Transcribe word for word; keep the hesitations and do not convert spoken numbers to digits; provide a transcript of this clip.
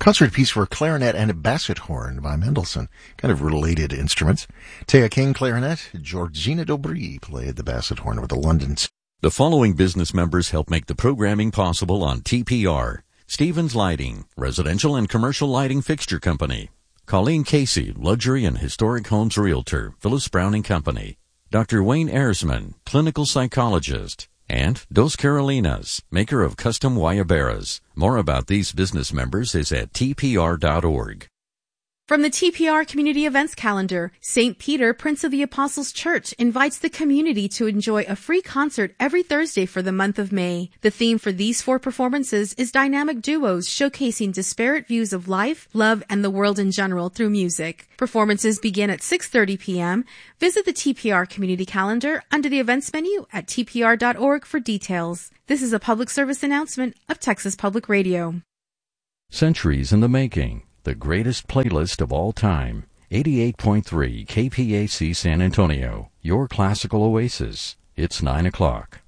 Concert piece for clarinet and basset horn by Mendelssohn. Kind of related instruments. Taya King, clarinet. Georgina Dobry played the basset horn with the Londons. The following business members help make the programming possible on T P R. Stevens Lighting, residential and commercial lighting fixture company. Colleen Casey, luxury and historic homes realtor, Phyllis Browning Company. Doctor Wayne Ersman, clinical psychologist. And Dos Carolinas, maker of custom guayaberas. More about these business members is at T P R dot org. From the T P R Community Events Calendar, Saint Peter, Prince of the Apostles Church invites the community to enjoy a free concert every Thursday for the month of May. The theme for these four performances is dynamic duos showcasing disparate views of life, love, and the world in general through music. Performances begin at six thirty p.m. Visit the T P R Community Calendar under the events menu at T P R dot org for details. This is a public service announcement of Texas Public Radio. Centuries in the Making. The greatest playlist of all time. eighty-eight point three K P A C San Antonio. Your classical oasis. It's nine o'clock.